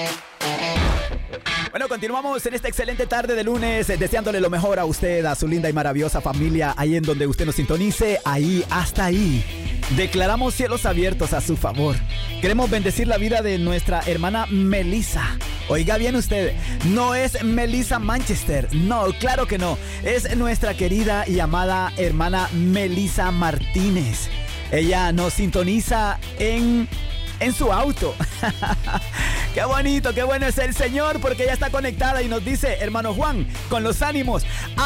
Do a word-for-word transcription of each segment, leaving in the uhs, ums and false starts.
Bueno, continuamos en esta excelente tarde de lunes, eh, deseándole lo mejor a usted, a su linda y maravillosa familia, ahí en donde usted nos sintonice, ahí, hasta ahí. Declaramos cielos abiertos a su favor. Queremos bendecir la vida de nuestra hermana Melissa. Oiga bien usted, no es Melissa Manchester, no, claro que no. Es nuestra querida y amada hermana Melissa Martínez. Ella nos sintoniza en... en su auto. Qué bonito, qué bueno es el Señor, porque ella está conectada y nos dice, hermano Juan, con los ánimos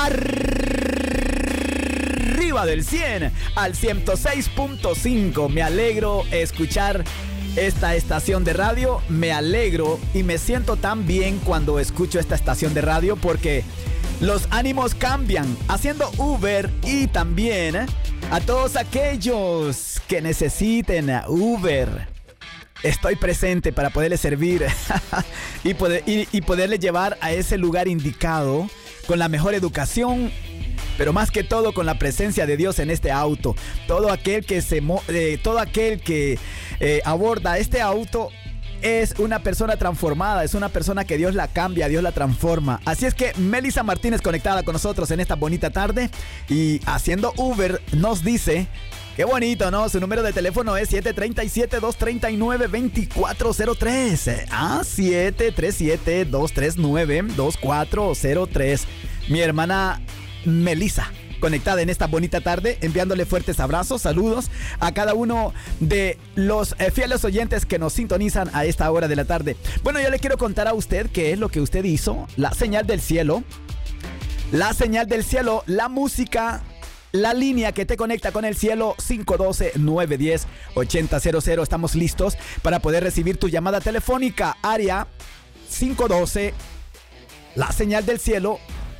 arriba del cien al ciento seis punto cinco. Me alegro escuchar esta estación de radio, me alegro y me siento tan bien cuando escucho esta estación de radio, porque los ánimos cambian haciendo Uber. Y también ¿eh? a todos aquellos que necesiten Uber, estoy presente para poderle servir y, poder, y, y poderle llevar a ese lugar indicado con la mejor educación, pero más que todo con la presencia de Dios en este auto. Todo aquel que, se, eh, todo aquel que eh, aborda este auto es una persona transformada, es una persona que Dios la cambia, Dios la transforma. Así es que Melissa Martínez conectada con nosotros en esta bonita tarde y haciendo Uber nos dice... Qué bonito, ¿no? Su número de teléfono es siete tres siete, dos tres nueve, dos cuatro cero tres. Ah, siete tres siete, dos tres nueve, dos cuatro cero tres. Mi hermana Melissa, conectada en esta bonita tarde, enviándole fuertes abrazos, saludos a cada uno de los eh, fieles oyentes que nos sintonizan a esta hora de la tarde. Bueno, yo le quiero contar a usted qué es lo que usted hizo. La señal del cielo. La señal del cielo, la música... La línea que te conecta con el cielo, cinco uno dos, nueve uno cero, ocho cero cero cero. Estamos listos para poder recibir tu llamada telefónica. Área cinco uno dos, la señal del cielo.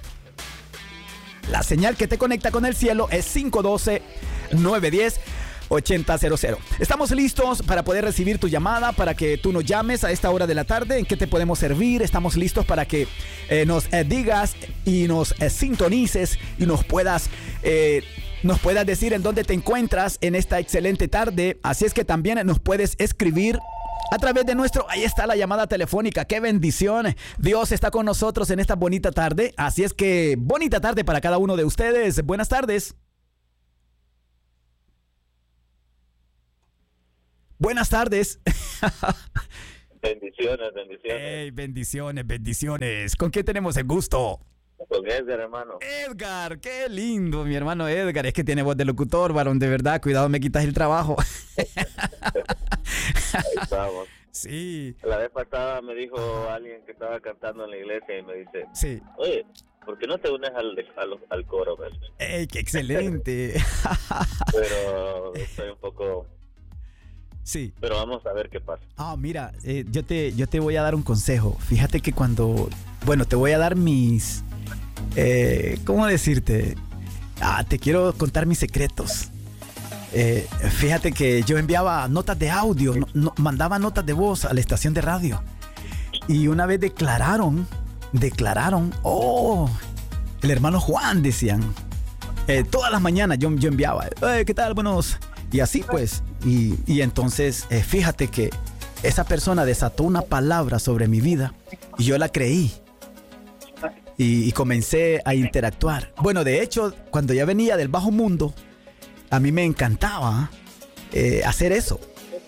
La señal que te conecta con el cielo es cinco uno dos, nueve uno cero, ocho cero cero cero. Estamos listos para poder recibir tu llamada, para que tú nos llames a esta hora de la tarde. ¿En qué te podemos servir? Estamos listos para que eh, nos eh, digas y nos eh, sintonices y nos puedas... Eh, nos puedas decir en dónde te encuentras en esta excelente tarde. Así es que también nos puedes escribir a través de nuestro... Ahí está la llamada telefónica. ¡Qué bendición! Dios está con nosotros en esta bonita tarde. Así es que bonita tarde para cada uno de ustedes. Buenas tardes. Buenas tardes. Bendiciones, bendiciones. Hey, bendiciones, bendiciones. ¿Con qué tenemos el gusto? Con Edgar, hermano. Edgar, qué lindo, mi hermano Edgar. Es que tiene voz de locutor, varón, de verdad. Cuidado, me quitas el trabajo. Ahí estamos. Sí. La vez pasada me dijo alguien que estaba cantando en la iglesia y me dice, sí. Oye, ¿por qué no te unes al, al, al coro? ¡Ey, qué excelente! Pero estoy un poco... Sí. Pero vamos a ver qué pasa. Ah, mira, eh, yo, te, yo te voy a dar un consejo. Fíjate que cuando... Bueno, te voy a dar mis... Eh, ¿Cómo decirte? Ah, te quiero contar mis secretos. Eh, fíjate que yo enviaba notas de audio, no, no, mandaba notas de voz a la estación de radio. Y una vez declararon, declararon, oh, el hermano Juan, decían. Eh, todas las mañanas yo, yo enviaba, eh, ¿qué tal? Buenos... Y así pues, y, y entonces eh, fíjate que esa persona desató una palabra sobre mi vida y yo la creí y, y comencé a interactuar. Bueno, de hecho, cuando ya venía del bajo mundo, a mí me encantaba eh, hacer eso,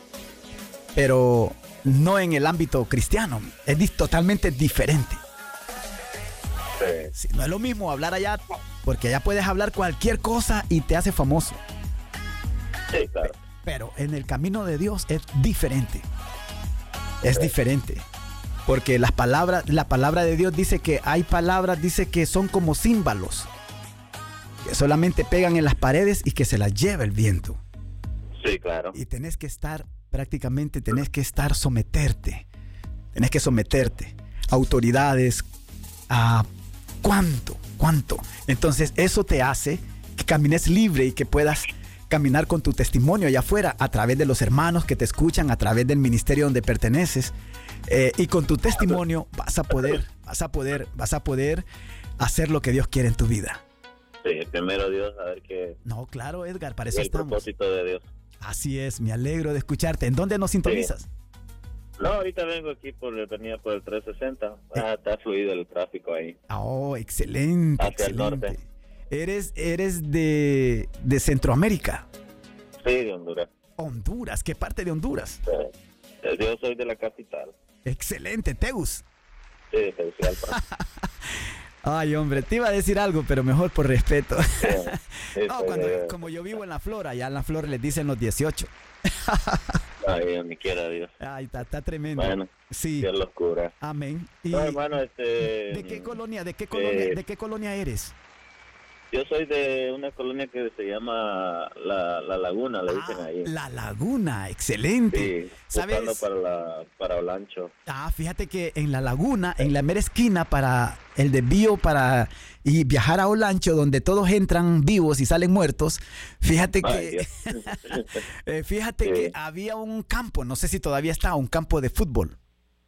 pero no en el ámbito cristiano, es di- totalmente diferente. Sí. Sí, no es lo mismo hablar allá, porque allá puedes hablar cualquier cosa y te hace famoso. Sí, claro. Pero en el camino de Dios es diferente. Es diferente. Porque las palabras, la palabra de Dios dice que hay palabras, dice que son como címbalos, que solamente pegan en las paredes y que se las lleva el viento. Sí, claro. Y tenés que estar, prácticamente tenés que estar someterte. Tenés que someterte a autoridades, a cuánto, cuánto. Entonces eso te hace que camines libre y que puedas caminar con tu testimonio allá afuera, a través de los hermanos que te escuchan, a través del ministerio donde perteneces, eh, y con tu testimonio vas a poder, vas a poder, vas a poder hacer lo que Dios quiere en tu vida. Sí, primero Dios, a ver qué... No, claro, Edgar, para eso el estamos. propósito de Dios. Así es, me alegro de escucharte. ¿En dónde nos sintonizas? No, ahorita vengo aquí por venía por el trescientos sesenta. Ah, está fluido el tráfico ahí. Oh, excelente, Hacia excelente. el norte. Eres, eres de, de Centroamérica. Sí, de Honduras. Honduras, ¿qué parte de Honduras? Sí. Yo soy de la capital. Excelente, Tegus. Sí, de Tegucigalpa. Ay, hombre, te iba a decir algo, pero mejor por respeto. Sí, sí, No, sí, cuando, sí. como yo vivo en la Flora, ya en la Flora les dicen los dieciocho. Ay, ni quiera Dios. Ay, está, está tremendo. Bueno, Sí, Dios los cura. amén. Y, No, hermano, este... ¿de qué colonia, de qué colonia, eh, de qué colonia eres? Yo soy de una colonia que se llama La, la Laguna, le dicen Ah, ahí. La Laguna, excelente. Sí, ¿Sabes? buscando para, la, para Olancho. Ah, fíjate que en La Laguna, en la mera esquina para el desvío para y viajar a Olancho, donde todos entran vivos y salen muertos, fíjate Ay, que Dios. eh, fíjate Sí. que había un campo, no sé si todavía está, un campo de fútbol.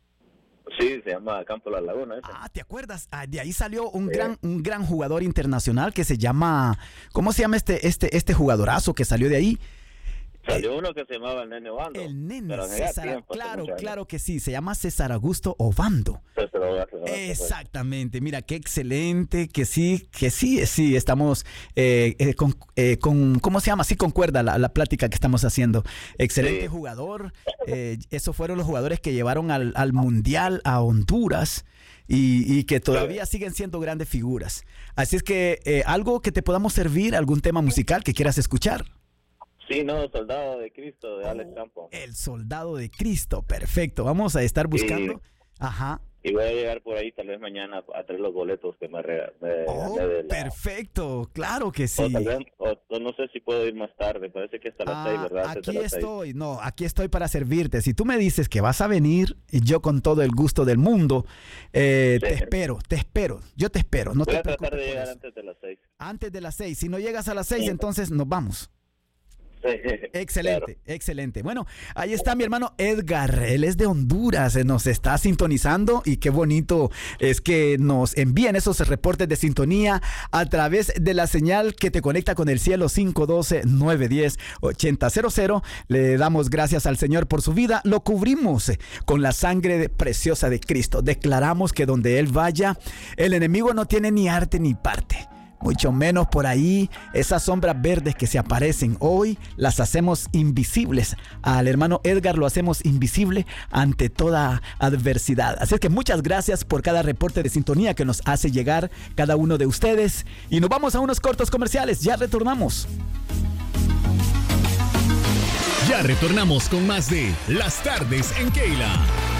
Sí, se llama Campo La Laguna. Ese. Ah, ¿te acuerdas? Ah, de ahí salió un Sí. gran un gran jugador internacional que se llama, ¿cómo se llama este este este jugadorazo que salió de ahí? Salió uno que se llamaba el Nene Obando. El nene pero en aquel César, tiempo, hace claro, muchos años. claro que sí, se llama César Augusto Obando. Se se lo- se lo- Exactamente, mira, qué excelente, que sí, que sí, sí, estamos eh, eh, con, eh, con, ¿cómo se llama? Sí concuerda la, la plática que estamos haciendo. Excelente Sí. jugador, eh, esos fueron los jugadores que llevaron al, al Mundial a Honduras y, y que todavía siguen siendo grandes figuras. Así es que, eh, algo que te podamos servir, algún tema musical que quieras escuchar. Sí, no, Soldado de Cristo, de Oh. Alex Campo. El Soldado de Cristo, perfecto, vamos a estar buscando. Ajá. Y voy a llegar por ahí tal vez mañana a traer los boletos que me, rega- me Oh, gané de la... perfecto, claro que sí. O tal vez, o, o no sé si puedo ir más tarde, parece que hasta las Ah, seis, ¿verdad? Antes de aquí las seis. estoy, no, aquí estoy para servirte. Si tú me dices que vas a venir, yo con todo el gusto del mundo, eh, Sí. te espero, te espero, yo te espero, no Voy te a tratar preocupes de por llegar eso. antes de las seis. Antes de las seis, si no llegas a las seis, Sí. entonces nos vamos. Sí, Excelente, claro. excelente. Bueno, ahí está mi hermano Edgar, él es de Honduras, eh, nos está sintonizando y qué bonito es que nos envíen esos reportes de sintonía a través de la señal que te conecta con el cielo cinco uno dos, nueve uno cero, ocho cero cero. Le damos gracias al Señor por su vida, lo cubrimos eh, con la sangre de- preciosa de Cristo. Declaramos que donde Él vaya, el enemigo no tiene ni arte ni parte. Mucho menos por ahí, esas sombras verdes que se aparecen hoy, las hacemos invisibles. Al hermano Edgar lo hacemos invisible ante toda adversidad. Así es que muchas gracias por cada reporte de sintonía que nos hace llegar cada uno de ustedes. Y nos vamos a unos cortos comerciales, ya retornamos. Ya retornamos con más de Las Tardes en Keila.